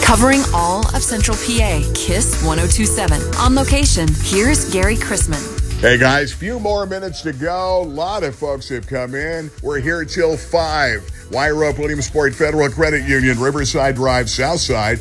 Covering all of Central PA, KISS 102.7. On location, here's Gary Chrisman. Hey guys, few more minutes to go. A lot of folks have come in. We're here till 5. Wire Rope Williamsport Federal Credit Union, Riverside Drive, Southside,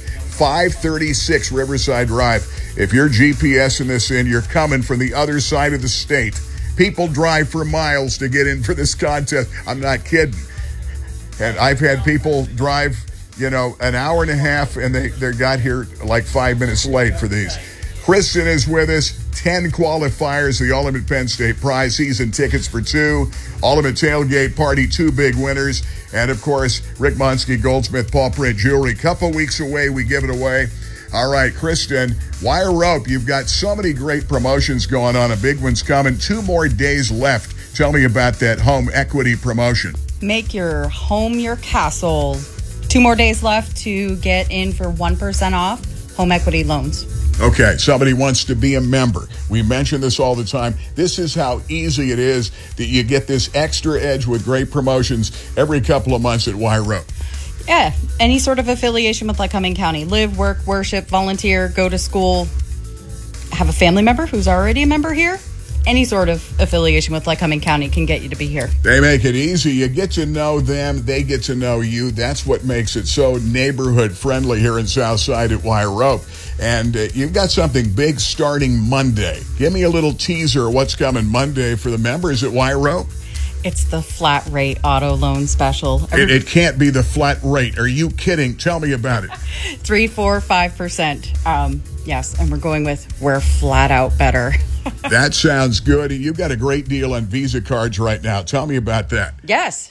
536 Riverside Drive. If you're GPSing this in, you're coming from the other side of the state. People drive for miles to get in for this contest. I'm not kidding. And I've had people drive, an hour and a half, and they got here like 5 minutes late for these. Kristen is with us. 10 qualifiers, the Ultimate Penn State Prize, season tickets for 2, Ultimate Tailgate Party, 2 big winners, and of course, Rick Monsky Goldsmith Paw Print Jewelry. Couple weeks away, we give it away. All right, Kristen, Wire Rope, you've got so many great promotions going on. A big one's coming. 2 more days left. Tell me about that home equity promotion. Make your home your castle. 2 more days left to get in for 1% off home equity loans. Okay, somebody wants to be a member. We mention this all the time. This is how easy it is that you get this extra edge with great promotions every couple of months at Wire Rope. Yeah, any sort of affiliation with Lycoming County. Live, work, worship, volunteer, go to school, have a family member who's already a member here. Any sort of affiliation with Lycoming County can get you to be here. They make it easy. You get to know them. They get to know you. That's what makes it so neighborhood friendly here in Southside at Wire Rope. And you've got something big starting Monday. Give me a little teaser of what's coming Monday for the members at Wire Rope. It's the flat rate auto loan special. It can't be the flat rate. Are you kidding? Tell me about it. 3, 4, 5%. Yes, and we're flat out better. That sounds good. You've got a great deal on Visa cards right now. Tell me about that. Yes,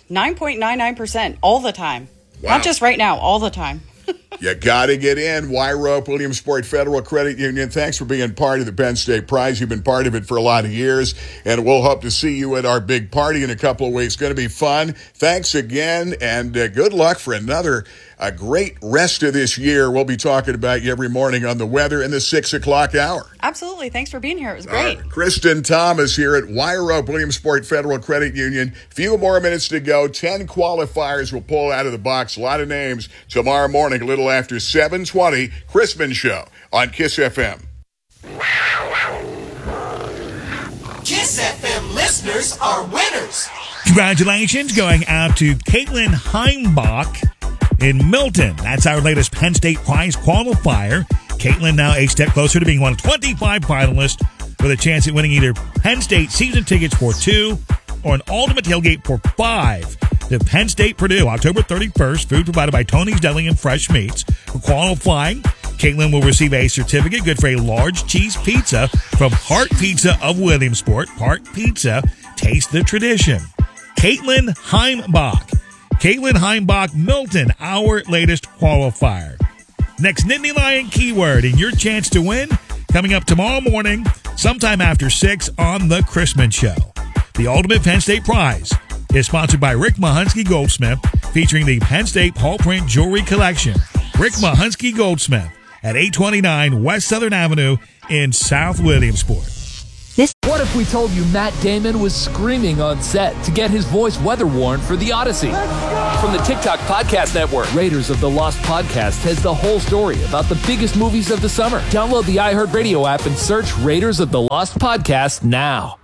9.99% all the time. Wow. Not just right now, all the time. You got to get in. Wire Rope Williamsport Federal Credit Union. Thanks for being part of the Penn State Prize. You've been part of it for a lot of years, and we'll hope to see you at our big party in a couple of weeks. It's going to be fun. Thanks again, and good luck for a great rest of this year. We'll be talking about you every morning on the weather in the 6 o'clock hour. Absolutely. Thanks for being here. It was great. Kristen Thomas here at Wire Rope Williamsport Federal Credit Union. Few more minutes to go. 10 qualifiers will pull out of the box. A lot of names tomorrow morning, a little after 7:20. Chrisman Show on KISS FM. KISS FM listeners are winners. Congratulations going out to Caitlin Heimbach in Milton. That's our latest Penn State Prize qualifier. Caitlin now a step closer to being one of 25 finalists with a chance at winning either Penn State season tickets for 2 or an ultimate tailgate for 5 to Penn State Purdue, October 31st. Food provided by Tony's Deli and Fresh Meats. For qualifying, Caitlin will receive a certificate good for a large cheese pizza from Heart Pizza of Williamsport. Heart Pizza, taste the tradition. Caitlin Heimbach. Caitlin Heimbach, Milton, our latest qualifier. Next Nittany Lion keyword and your chance to win coming up tomorrow morning, sometime after 6 on The Chrisman Show. The Ultimate Penn State Prize is sponsored by Rick Mahunsky Goldsmith, featuring the Penn State Paw Print Jewelry Collection. Rick Mahunsky Goldsmith at 829 West Southern Avenue in South Williamsport. What if we told you Matt Damon was screaming on set to get his voice weather-worn for The Odyssey? From the TikTok Podcast Network, Raiders of the Lost Podcast has the whole story about the biggest movies of the summer. Download the iHeartRadio app and search Raiders of the Lost Podcast now.